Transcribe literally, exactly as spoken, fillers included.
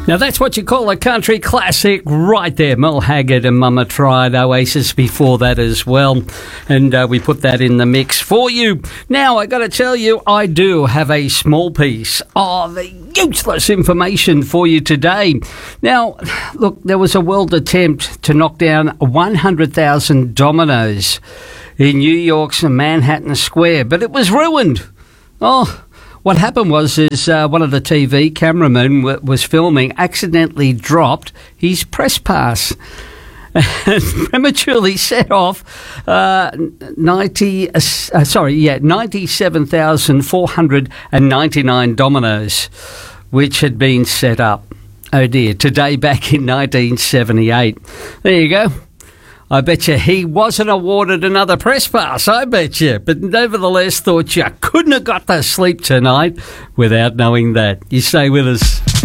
Now that's what you call a country classic right there. Merle Haggard and Mama Tried, Oasis before that as well. And uh, we put that in the mix for you. Now I got to tell you, I do have a small piece of useless information for you today. Now, look, there was a world attempt to knock down one hundred thousand dominoes in New York's Manhattan Square, but it was ruined. Oh, what happened was is uh, one of the T V cameramen w- was filming, accidentally dropped his press pass and prematurely set off uh, ninety. Uh, sorry, yeah, ninety-seven thousand four hundred and ninety-nine dominoes, which had been set up. Oh dear! Today, back in nineteen seventy-eight. There you go. I bet you he wasn't awarded another press pass, I bet you. But nevertheless, thought you couldn't have got to sleep tonight without knowing that. You stay with us.